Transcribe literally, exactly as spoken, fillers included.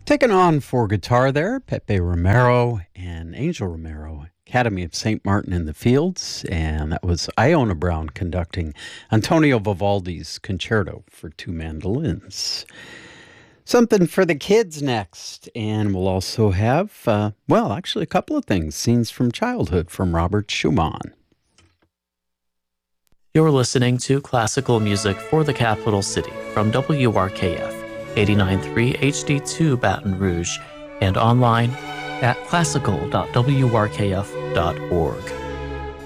Taken on for guitar there, Pepe Romero and Angel Romero, Academy of Saint Martin in the Fields, and that was Iona Brown conducting Antonio Vivaldi's Concerto for Two Mandolins. Something for the kids next, and we'll also have, uh, well, actually a couple of things, Scenes from Childhood from Robert Schumann. You're listening to classical music for the capital city from W R K F, eighty-nine point three H D two Baton Rouge, and online at classical dot w r k f dot org.